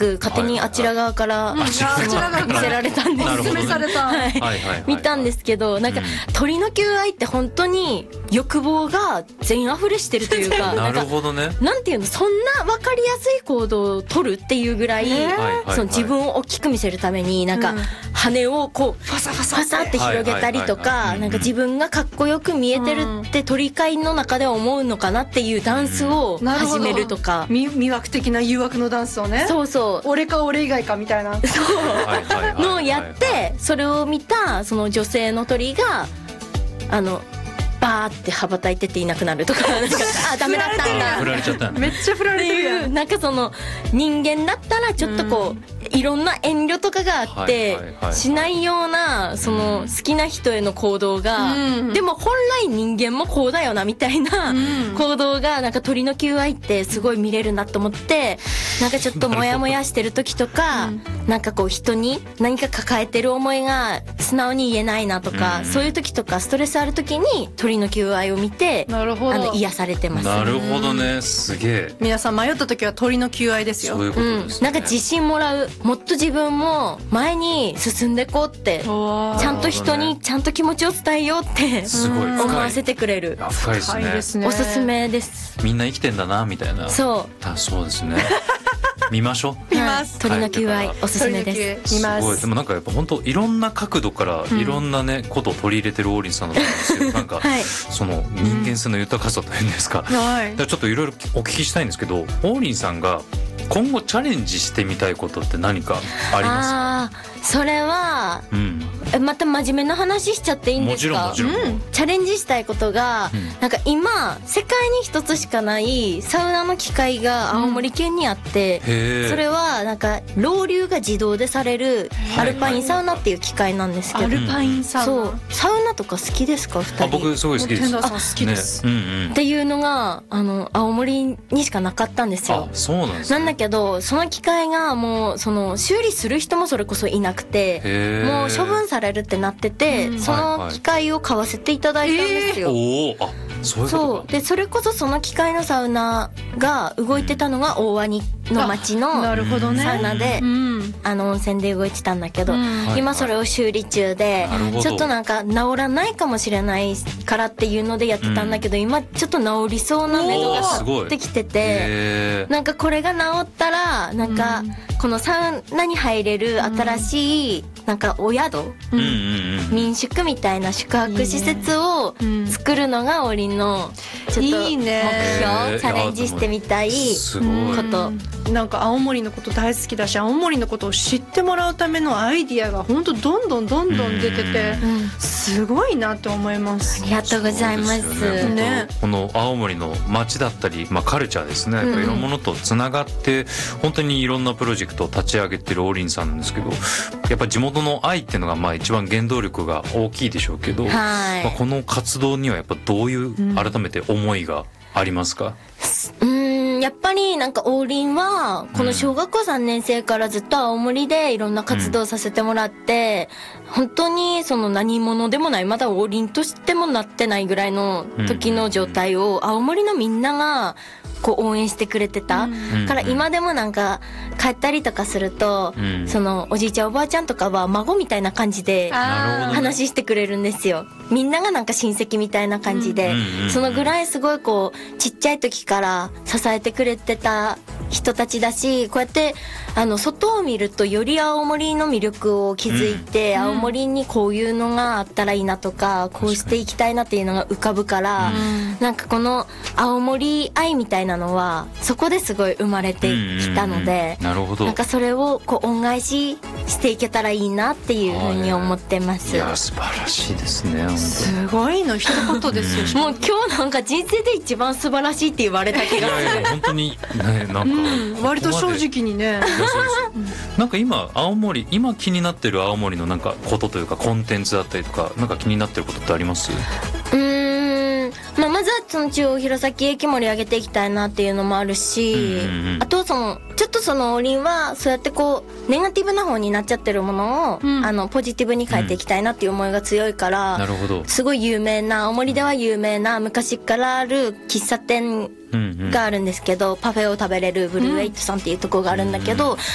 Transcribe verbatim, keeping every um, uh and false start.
く勝手にあちら側から見せられたんです。 勧めされた、はい、 見たんですけど、なんか、うん、鳥の求愛って本当に欲望が全溢れしてるというか、 なるほどね。 なんていうの、そんな分かりやすい行動を取るっていうぐらい、その自分を大きく見せるためになんか羽をこうファサファサファサって広げたりとか、なんか自分がかっこよく見えてるって鳥飼いの中では思うのかなっていうダンスを始めるとか、 うん、魅惑的な誘惑のダンスをね、 そうそう、 俺か俺以外かみたいなそうのをやって、それを見たその女性の鳥があのバーって羽ばたいてっていなくなるとか、なんかあダメだったんだ、 振られちゃったんだ、 めっちゃ振られてるやん。 なんかその人間だったらちょっとこう、うん、いろんな遠慮とかがあって、はいはいはい、しないようなその好きな人への行動が、うん、でも本来人間もこうだよなみたいな行動がなんか鳥の求愛ってすごい見れるなと思って、なんかちょっとモヤモヤしてる時とか、うん、なんかこう人に何か抱えてる思いが素直に言えないなとか、うん、そういう時とかストレスある時に鳥の求愛を見て、 なるほど、 あの癒されてます。 なるほどね、すげえ。 皆さん迷った時は鳥の求愛ですよ。 そういうことですね、 うん、なんか自信もらう、もっと自分も前に進んでこうって、ちゃんと人にちゃんと気持ちを伝えようってすごい思わせてくれる。 深いですね。 ですね、 おすすめです。 みんな生きてんだなみたいな。 そう、 あ、そうですね見ましょう。見ます。 鳥の求愛おすすめです。 見ます。 すごい。でもなんかやっぱ本当いろんな角度からいろんなね、うん、ことを取り入れてる王林さんだと思うんですけど、なんか、はい、その人間性の豊かさというんですか。うん、はい。ちょっといろいろお聞きしたいんですけど、王林さんが今後チャレンジしてみたいことって何かありますか？ あ、それは、うん、また真面目な話しちゃっていいんですか？ もちろんもちろん、うん、 チャレンジしたいことが、うん、なんか今世界に一つしかないサウナの機械が青森県にあって、うん、それはなんかロウリュが自動でされるアルパインサウナっていう機械なんですけど、 アルパインサウナ、そうサウナとか好きですか？ふたり。 あ、僕すごい好きです。 天童さん好きです、 ね、うんうん、 っていうのがあの青森にしかなかったんですよ。 あ、そうなんですね。 なんだけどその機械がもうその修理する人もそれこそいなくて、もう処分されるってなってて、うん、その機械を買わせていただいたんですよ。 えー、おー、あ、そういうことか。 そうで、それこそその機械のサウナが動いてたのが大鰐の町のサウナで、うん、あの温泉で動いてたんだけど、うん、今それを修理中で、ちょっとなんか治らないかもしれないからっていうのでやってたんだけど、うん、今ちょっと治りそうな目処が立ってきてて、なんかこれが治ったらなんかこのサウナに入れる新しいなんかお宿、うん、民宿みたいな宿泊施設を作るのが王林のちょっと目標、 いいね、 チャレンジしてみたいこと。 なんか青森のこと大好きだし、青森のことを知ってもらうためのアイディアが本当どんどんどんどん出てて、すごいなって思います。 ありがとうございます。 ね、この青森の街だったり、まあ、カルチャーですね、やっぱいろんなものとつながって本当にいろんなプロジェクトを立ち上げてる王林さんなんですけど、やっぱ地元の愛っていうのがまあ一番原動力が大きいでしょうけど、はい、まあ、この活動にはやっぱどういう改めて思いがありますか？ うん、やっぱりなんか王林はこの小学校さんねん生からずっと青森でいろんな活動させてもらって、うん、本当にその何者でもない、まだ王林としてもなってないぐらいの時の状態を青森のみんながこう応援してくれてた、うん、から今でもなんか帰ったりとかすると、うん、そのおじいちゃんおばあちゃんとかは孫みたいな感じで話してくれるんですよ。みんながなんか親戚みたいな感じで、うん、そのぐらいすごいこうちっちゃい時から支えてくれてた人たちだし、こうやってあの外を見るとより青森の魅力を気づいて、うん、青森にこういうのがあったらいいなとか、こうしていきたいなっていうのが浮かぶから、うん、なんかこの青森愛みたいなのはそこですごい生まれてきたので、 うんうんうん、なるほど、 なんかそれをこう恩返ししていけたらいいなっていうふうに思ってます。 いや素晴らしいですね。 すごいの一言ですよ。 もう今日なんか人生で一番素晴らしいって言われた気がする。 いやいや本当にね、なんか、 うん、割と正直にね。 なんか今青森今気になってる青森のなんかことというかコンテンツだったりとかなんか気になってることってあります？ うーん、まあ、まずはその中央弘前駅盛り上げていきたいなっていうのもあるし、うんうん、あとそのちょっとその王林はそうやってこうネガティブな方になっちゃってるものを、うん、あのポジティブに変えていきたいなっていう思いが強いから、うん、 なるほど、 すごい有名な青森では有名な昔からある喫茶店があるんですけど、パフェを食べれるブルーエイトさんっていうところがあるんだけど、